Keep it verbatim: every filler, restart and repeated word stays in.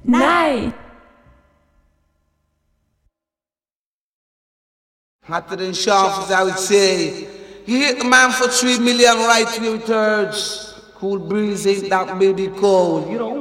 Night. Hotter than sharp, as I would say. You hit the man for three million right two thirds. Cool breeze ain't that baby cold. You don't